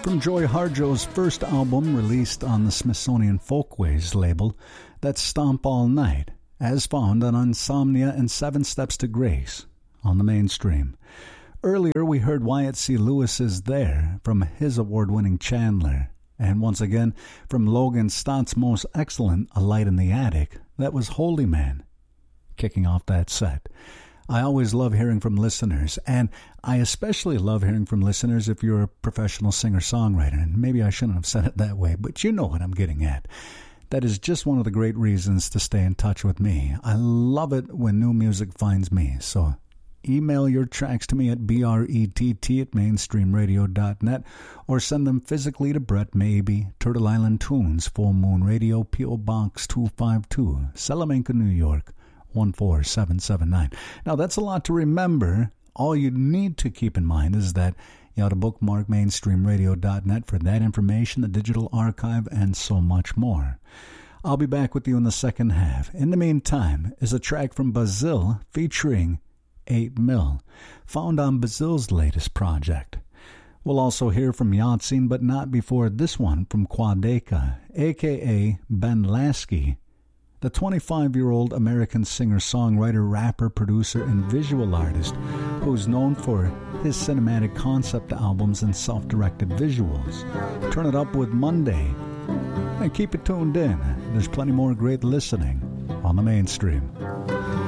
from Joy Harjo's first album released on the Smithsonian Folkways label, that's Stomp All Night, as found on Insomnia and 7 Steps to Grace on the Mainstream. Earlier we heard Wyatt C. Lewis's There from his award-winning Chandler, and once again from Logan Stott's most excellent A Light in the Attic, that was Holy Man. Kicking off that set, I always love hearing from listeners, and I especially love hearing from listeners if you're a professional singer-songwriter, and maybe I shouldn't have said it that way, but you know what I'm getting at. That is just one of the great reasons to stay in touch with me. I love it when new music finds me, so email your tracks to me at brett@mainstreamradio.net or send them physically to Brett Maybe, Turtle Island Tunes, Full Moon Radio, P.O. Box 252, Salamanca, New York, 14779. Now, that's a lot to remember. All you need to keep in mind is that you ought to bookmark mainstreamradio.net for that information, the digital archive, and so much more. I'll be back with you in the second half. In the meantime, is a track from Bazille featuring 8 Mil, found on Bazille's latest project. We'll also hear from Yatsin, but not before this one from Quadeka, a.k.a. Ben Lasky, the 25-year-old American singer-songwriter, rapper, producer, and visual artist who's known for his cinematic concept albums and self-directed visuals. Turn it up with Monday, and keep it tuned in. There's plenty more great listening on the Mainstream.